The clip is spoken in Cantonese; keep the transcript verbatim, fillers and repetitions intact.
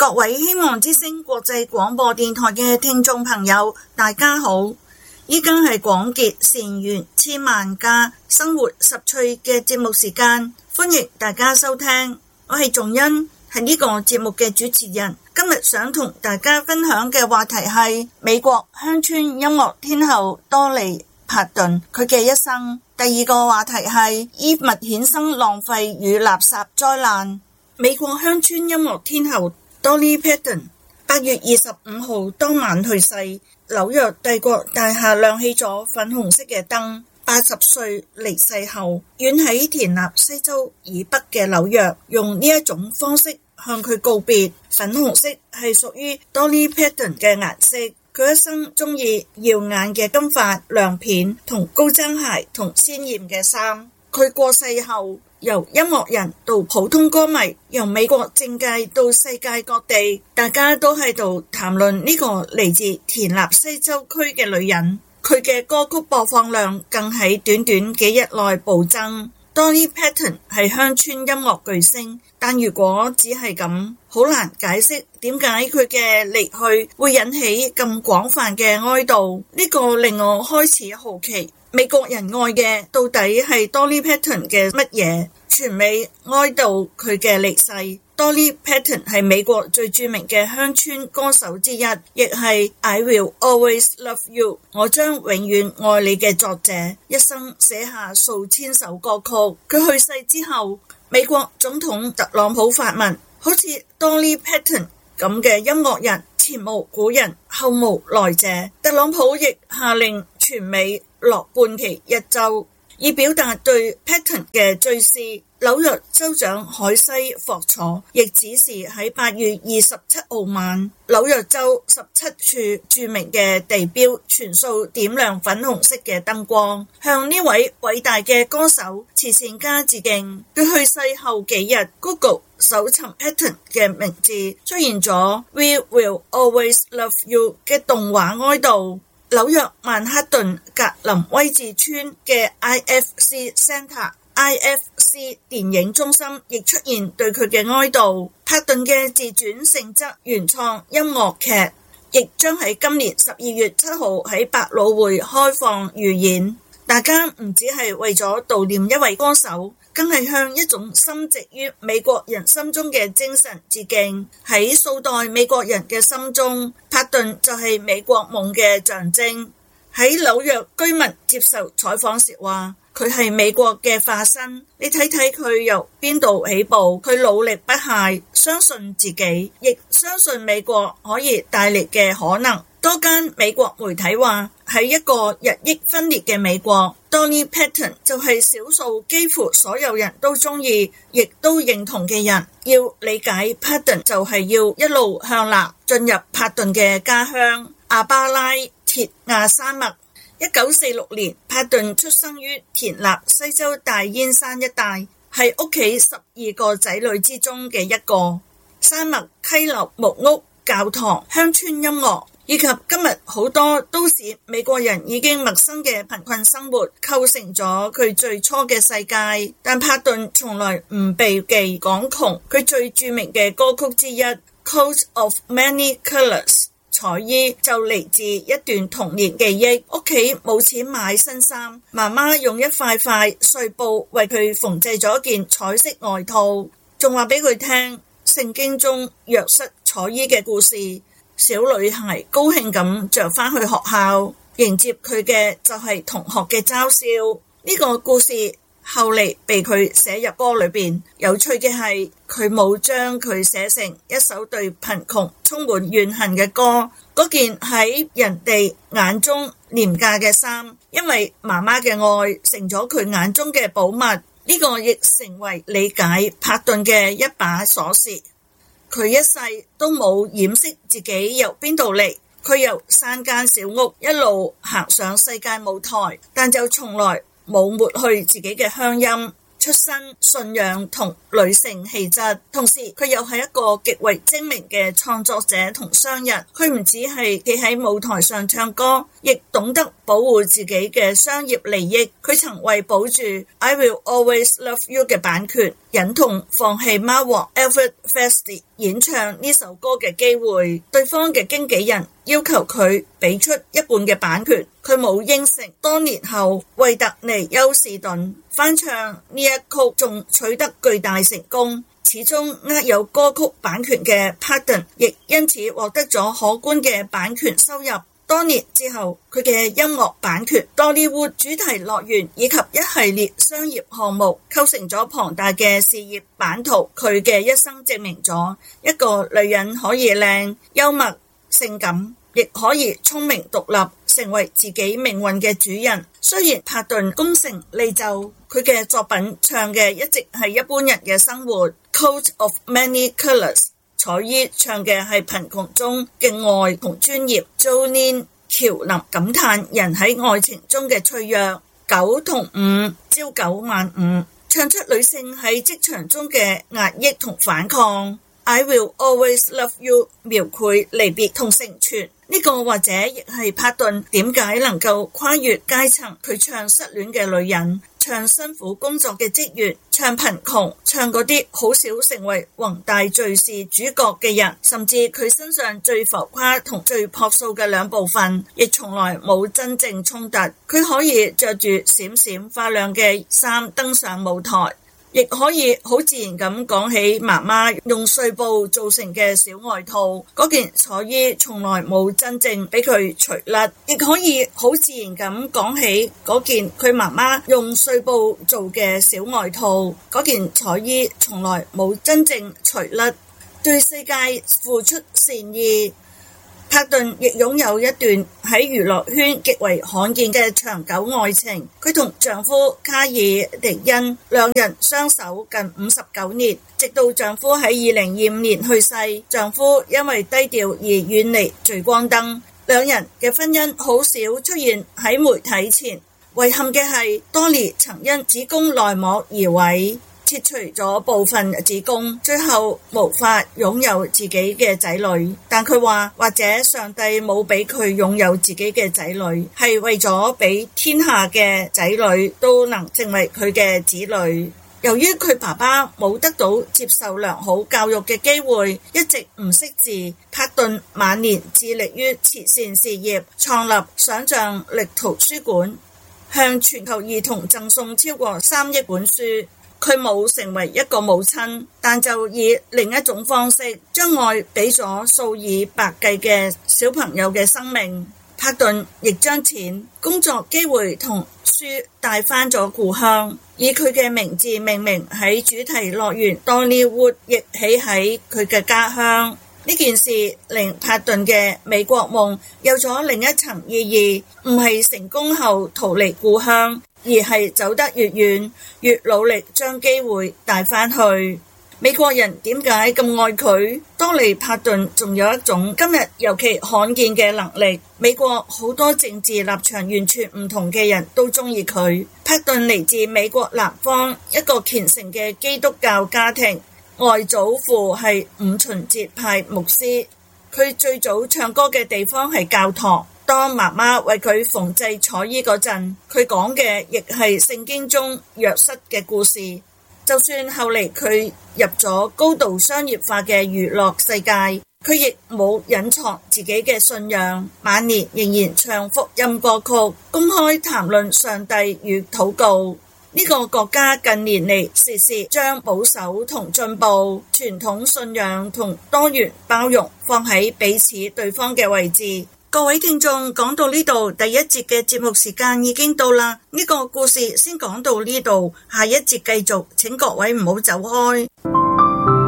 各位希望之聲國際廣播電台嘅聽眾朋友，大家好！依家係廣結善緣千萬家生活十趣嘅節目時間，歡迎大家收聽。我係仲恩，係呢個節目嘅主持人。今日想同大家分享嘅話題係美國鄉村音樂天后多莉帕頓佢嘅一生。第二個話題係衣物衍生浪費與垃圾災難。美國鄉村音樂天后多莉帕頓八月二十五號當晚去世，紐約帝國大廈亮起咗粉紅色嘅燈。八十歲離世後，遠喺田納西州以北嘅紐約，用呢一種方式向佢告別。粉紅色係屬於多莉帕頓嘅顏色。佢一生中意耀眼嘅金髮、亮片同高踭鞋同鮮艷嘅衫。佢過世後，由音樂人到普通歌迷，由美國政界到世界各地，大家都喺度談論呢個嚟自田納西州區嘅女人。佢嘅歌曲播放量更喺短短幾日內暴增。多莉帕頓係鄉村音樂巨星，但如果只係咁，好難解釋點解佢嘅離去會引起咁廣泛嘅哀悼。呢個令我開始好奇，美國人愛嘅到底係多莉帕頓嘅乜嘢？全美哀悼佢嘅離世。多莉帕頓係美國最著名嘅鄉村歌手之一，亦係 I Will Always Love You 我將永遠愛你嘅作者，一生寫下數千首歌曲。佢去世之後，美國總統特朗普發文，好似多莉帕頓咁嘅音樂人前無古人後無來者。特朗普亦下令全美落半旗一周，以表達對帕頓嘅追思。紐約州長海西霍楚亦指示喺八月二十七號晚，紐約州十七處著名嘅地標全數點亮粉紅色嘅燈光，向呢位偉大嘅歌手慈善家致敬。佢去世後幾日 ，Google 搜尋帕頓嘅名字，出現咗 We Will Always Love You 嘅動畫哀悼。紐約曼克頓格林威治村嘅 I F C Center。I F C 電影中心亦出現對佢嘅哀悼。帕頓嘅自傳性質原創音樂劇亦將喺今年十二月七號喺百老匯開放預演。大家唔只係為咗悼念一位歌手，更係向一種深植於美國人心中嘅精神致敬。喺數代美國人嘅心中，帕頓就係美國夢嘅象徵。喺紐約居民接受採訪時話，佢係美國嘅化身，你睇睇佢由邊度起步，佢努力不懈，相信自己，亦相信美國可以帶嚟嘅可能。多間美國媒體話，喺一個日益分裂嘅美國，多莉帕頓就係少數幾乎所有人都中意，亦都認同嘅人。要理解帕頓就係要一路向南，進入帕頓嘅家鄉阿巴拉鐵亞山脈。一九四六年，帕頓出生於田納西州大煙山一帶，係屋企十二個仔女之中嘅一個。山脈、溪流、木屋、教堂、鄉村音樂，以及今日好多都市美國人已經陌生嘅貧困生活，構成咗佢最初嘅世界。但帕頓從來唔避忌講窮，佢最著名嘅歌曲之一《Coat of Many Colors》彩衣就嚟自一段童年記憶。屋企冇錢買新衫，媽媽用一塊塊碎布為佢縫製咗件彩色外套，仲話俾佢聽聖經中約瑟彩衣嘅故事。小女孩高興咁着返去學校，迎接佢嘅就係同學嘅嘲笑。呢個故事後嚟被佢寫入歌裏邊。有趣嘅係，佢冇將佢寫成一首對貧窮充滿怨恨嘅歌。嗰件喺人哋眼中廉價嘅衫，因為媽媽嘅愛成咗佢眼中嘅寶物。呢、這個亦成為理解帕頓嘅一把鎖匙。佢一世都冇掩飾自己由邊度嚟，佢由山間小屋一路行上世界舞台，但就從來冇抹去自己嘅鄉音。 出身、信仰同女性氣質，同時佢又係一個極為精明嘅創作者同商人。佢唔只係企喺舞台上唱歌，亦懂得保護自己嘅商業利益。佢曾為保住 I Will Always Love You 嘅版權，忍痛放棄貓王 Elvis Presley 演唱呢首歌嘅機會。對方嘅經紀人要求佢俾出一半嘅版權，佢冇應承。多年後，惠特尼休士頓翻唱呢一曲，仲取得巨大成功。始終握有歌曲版權嘅 Parton 亦因此獲得咗可觀嘅版權收入。多年之後，佢嘅音樂版權、多利烏主題樂園以及一系列商業項目構成咗龐大嘅事業版圖。佢嘅一生證明咗一個女人可以靚、幽默、性感，亦可以聰明獨立，成為自己命運嘅主人。雖然帕頓功成利就，佢嘅作品唱嘅一直係一般人嘅生活。Coat of Many Colors， 彩衣唱嘅係貧窮中嘅愛同專業。Jolene 喬林感嘆人喺愛情中嘅脆弱。九同五朝九晚五，唱出女性喺職場中嘅壓抑同反抗。I Will Always Love You 描繪離別同成全。呢個或者亦係帕頓點解能夠跨越階層。佢唱失戀嘅女人，唱辛苦工作嘅職員，唱貧窮，唱嗰啲好少成為宏大敘事主角嘅人，甚至佢身上最浮誇同最樸素嘅兩部分，亦從來冇真正衝突。佢可以着住閃閃發亮嘅衫登上舞台，亦可以好自然咁講起媽媽用碎布做成嘅小外套，嗰件彩衣從來冇真正俾佢除甩，亦可以好自然咁講起嗰件佢媽媽用碎布做嘅小外套，嗰件彩衣從來冇真正除甩。對世界付出善意。帕頓亦擁有一段喺娛樂圈極為罕見嘅長久愛情。佢同丈夫卡爾迪恩兩人相守近五十九年，直到丈夫喺二零二五年去世。丈夫因為低調而遠離聚光燈，兩人嘅婚姻好少出現喺媒體前。遺憾嘅係，多莉曾因子宮內膜移位，切除咗部分子宮，最後無法擁有自己嘅仔女。但佢話，或者上帝冇俾佢擁有自己嘅仔女，係為咗俾天下嘅仔女都能成為佢嘅子女。由於佢爸爸冇得到接受良好教育嘅機會，一直唔識字，帕頓晚年致力於慈善事業，創立想像力圖書館，向全球兒童贈送超過三億本書。佢冇成為一個母親，但就以另一種方式將愛俾咗數以百計嘅小朋友嘅生命。帕頓亦將錢、工作機會同書帶返咗故鄉，以佢嘅名字命名喺主題樂園 Dollywood， 亦起喺佢嘅家鄉。呢件事令帕頓嘅美國夢有咗另一層意義，唔係成功後逃離故鄉，而係走得越遠，越努力將機會帶返去。美國人點解咁愛佢？多莉帕頓仲有一種今日尤其罕見嘅能力。美國好多政治立場完全唔同嘅人都中意佢。帕頓嚟自美國南方一個虔誠嘅基督教家庭，外祖父係五旬節派牧師。佢最早唱歌嘅地方係教堂。當媽媽為佢縫製彩衣嗰陣，佢講嘅亦係聖經中約瑟嘅故事。就算後嚟佢入咗高度商業化嘅娛樂世界，佢亦冇隱藏自己嘅信仰，晚年仍然唱福音歌曲，公開談論上帝與禱告。呢個國家近年嚟時時將保守同進步、傳統信仰同多元包容放喺彼此對方嘅位置。各位聽眾，講到呢度，第一節嘅節目時間已經到啦。呢個故事先講到呢度，下一節繼續，請各位唔好走開。